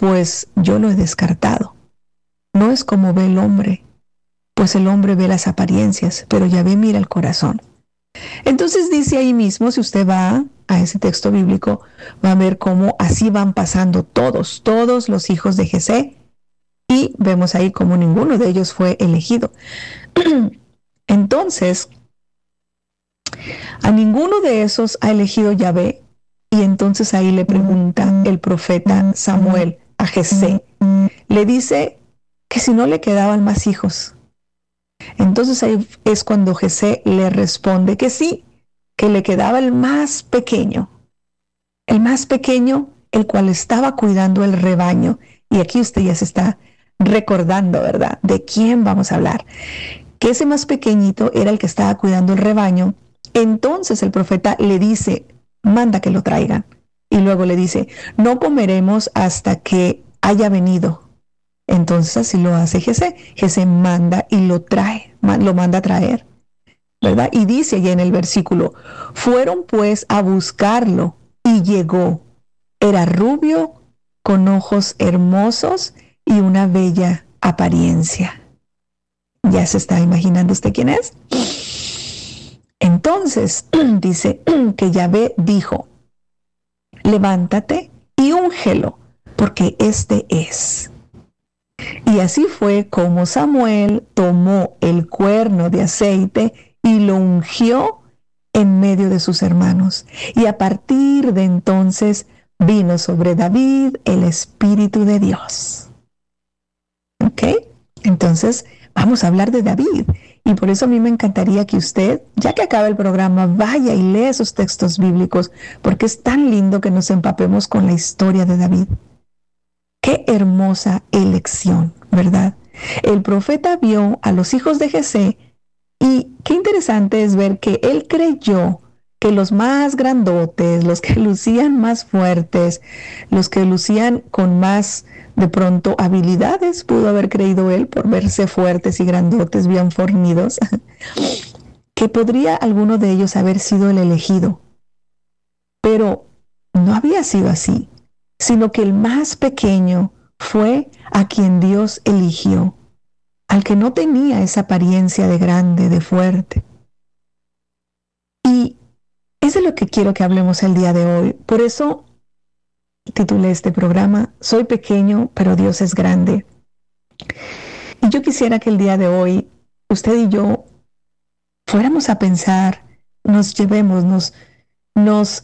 pues yo lo he descartado. No es como ve el hombre, pues el hombre ve las apariencias, pero Yahvé mira el corazón. Entonces dice ahí mismo, si usted va a ese texto bíblico, va a ver cómo así van pasando todos los hijos de Jesé, y vemos ahí cómo ninguno de ellos fue elegido. Entonces, a ninguno de esos ha elegido Yahvé, y entonces ahí le pregunta el profeta Samuel a Jesé. Le dice que si no le quedaban más hijos. Entonces ahí es cuando Jesé le responde que sí, que le quedaba el más pequeño, el cual estaba cuidando el rebaño. Y aquí usted ya se está recordando, ¿verdad?, de quién vamos a hablar. Que ese más pequeñito era el que estaba cuidando el rebaño. Entonces el profeta le dice, manda que lo traigan. Y luego le dice, no comeremos hasta que haya venido. Entonces así lo hace Jesé. Jesé manda y lo trae, lo manda a traer, ¿verdad? Y dice allá en el versículo, fueron pues a buscarlo y llegó. Era rubio, con ojos hermosos y una bella apariencia. ¿Ya se está imaginando usted quién es? Entonces dice que Yahvé dijo, levántate y úngelo, porque este es. Y así fue como Samuel tomó el cuerno de aceite y lo ungió en medio de sus hermanos. Y a partir de entonces vino sobre David el Espíritu de Dios. ¿Ok? Entonces vamos a hablar de David. Y por eso a mí me encantaría que usted, ya que acaba el programa, vaya y lea esos textos bíblicos, porque es tan lindo que nos empapemos con la historia de David. Qué hermosa elección, ¿verdad? El profeta vio a los hijos de Jesé y qué interesante es ver que él creyó que los más grandotes, los que lucían más fuertes, los que lucían con más, de pronto, habilidades, pudo haber creído él por verse fuertes y grandotes, bien fornidos, que podría alguno de ellos haber sido el elegido. Pero no había sido así, sino que el más pequeño fue a quien Dios eligió, al que no tenía esa apariencia de grande, de fuerte. Y es de lo que quiero que hablemos el día de hoy. Por eso titulé este programa, Soy pequeño, pero Dios es grande. Y yo quisiera que el día de hoy, usted y yo, fuéramos a pensar, nos llevemos, nos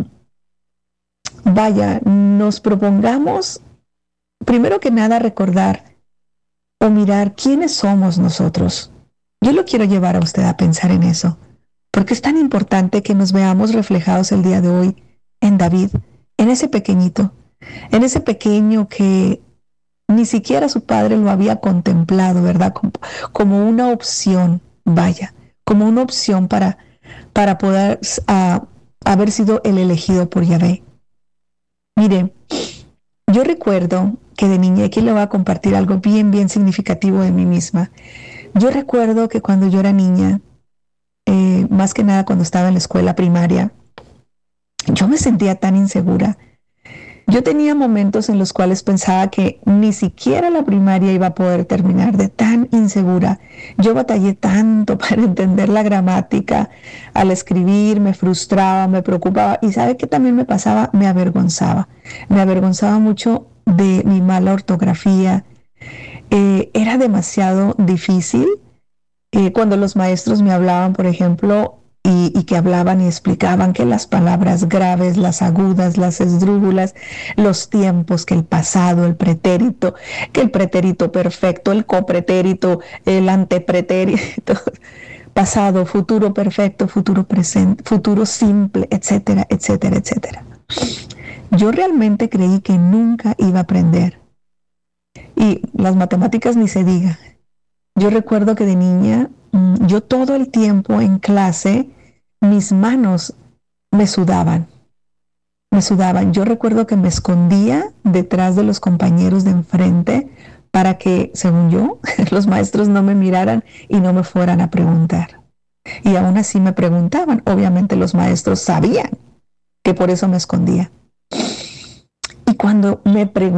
propongamos, primero que nada, recordar o mirar quiénes somos nosotros. Yo lo quiero llevar a usted a pensar en eso, porque es tan importante que nos veamos reflejados el día de hoy en David, en ese pequeñito, en ese pequeño que ni siquiera su padre lo había contemplado, ¿verdad? Como una opción, como una opción para poder haber sido el elegido por Yahvé. Mire, yo recuerdo que de niña, aquí le voy a compartir algo bien significativo de mí misma. Yo recuerdo que cuando yo era niña, más que nada cuando estaba en la escuela primaria, yo me sentía tan insegura. Yo tenía momentos en los cuales pensaba que ni siquiera la primaria iba a poder terminar, de tan insegura. Yo batallé tanto para entender la gramática, al escribir me frustraba, me preocupaba, y ¿sabe qué también me pasaba? Me avergonzaba mucho de mi mala ortografía. Era demasiado difícil cuando los maestros me hablaban, por ejemplo, y que hablaban y explicaban que las palabras graves, las agudas, las esdrújulas, los tiempos, que el pasado, el pretérito, que el pretérito perfecto, el copretérito, el antepretérito, pasado, futuro perfecto, futuro presente, futuro simple, etcétera, etcétera, etcétera. Yo realmente creí que nunca iba a aprender. Y las matemáticas ni se diga. Yo recuerdo que de niña, yo todo el tiempo en clase, mis manos me sudaban. Yo recuerdo que me escondía detrás de los compañeros de enfrente para que, según yo, los maestros no me miraran y no me fueran a preguntar. Y aún así me preguntaban. Obviamente los maestros sabían que por eso me escondía. Y cuando me preguntaban,